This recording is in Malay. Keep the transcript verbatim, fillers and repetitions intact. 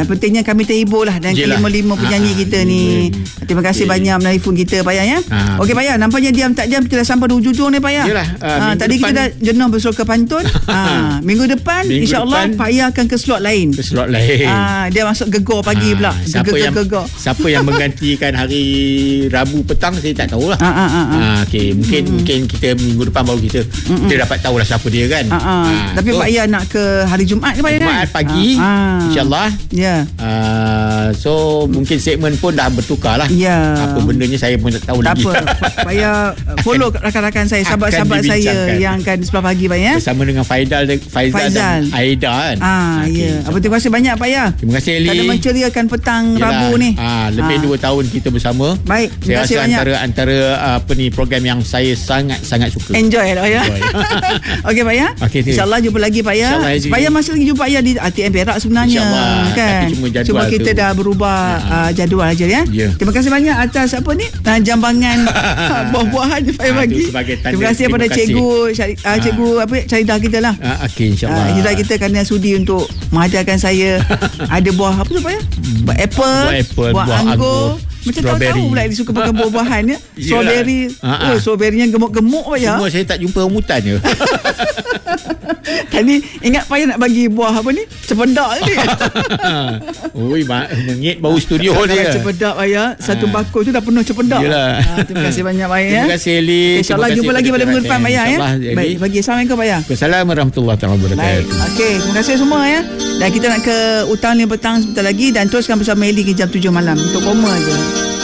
pentingnya kami terhibur lah dan kelima-lima penyanyi ha, kita ni. Terima kasih okay. banyak menelpon kita Pak Yan ya. Ha. Okey Pak Yan, nampaknya diam tak diam kita dah sampai di hujung ni Pak Yan. Yalah, uh, ha, tadi depan, kita dah jenuh bersuka pantun. ha, minggu depan insya-Allah Pak Yan akan ke slot lain. Ke slot lain. Ha, dia masuk Gegar pagi ha, pula. Siapa Gegar, yang gegar. siapa yang menggantikan hari Rabu petang saya tak tahulah. Ha, ha, ha, ha. ha, okey, mungkin mm-hmm. mungkin kita minggu depan baru kita mm-hmm. kita dapat tahulah siapa dia kan. Ha, ha. Ha, Tapi so, Pak Yan nak ke hari Jumaat ke Pak Yan? Jumaat pagi ha, ha. insya-Allah. Ya. Yeah. Uh, so mungkin segmen pun dah bertukar lah. Ya. Yeah. Apa bendanya saya pun tak tahu tak lagi. Tak apa. Pak Yan follow rakan-rakan saya, sahabat-sahabat saya yang akan sebelah pagi Pak Yan. Bersama dengan Faizal, Faizal, Faizal. dan Aida kan. Ah, okay, ya. Apa terima kasih banyak Pak Yan. Terima kasih Eli. Kerana menceriakan petang Yalah. Rabu ni. Ah, lebih dua tahun kita bersama. Baik. Terima kasih banyak. Antara antara apa ni program yang saya sangat-sangat suka. Enjoy lah ya. Okey Pak Yan. Okay, InsyaAllah jumpa lagi Pak Yan. Pak Yan masih lagi jumpa Pak Yan di A T M Perak sebenarnya. Kan. Cuma, cuma kita tu. dah berubah ha. uh, jadual aja ya. Yeah. Terima kasih banyak atas apa ni? Uh, jambangan buah-buahan Pak Yan bagi. Terima kasih kepada cikgu uh, cikgu apa Syaridah kita lah. Uh, Okey insya-Allah. Uh, kita kerana sudi untuk mengajarkan saya ada buah apa tu Pak Yan? Buah apple, buah, apple, buah, buah anggur. anggur. Macam tahu-tahu pula dia suka pakai buah-buahan ya. Strawberry. Oh, strawberry-nya gemuk-gemuk Pak Yan. Semua saya tak jumpa rambutan je. Tadi ingat Pak Yan nak bagi buah apa ni? Cepedak ni. Oi, mengit bau studio dia. Cepedak Pak Yan. Satu bakul tu dah penuh cepedak. Ha, terima kasih banyak Pak Yan. Terima kasih Eli. InsyaAllah jumpa lagi pada minggu depan Pak Yan ya. Baik, bagi Assalamualaikum Pak Yan. Assalamualaikum warahmatullahi wabarakatuh. Okey, terima kasih semua ya. Dan kita nak ke Utang ni petang sebentar lagi dan teruskan bersama Eli ke jam tujuh malam. Untuk koma je.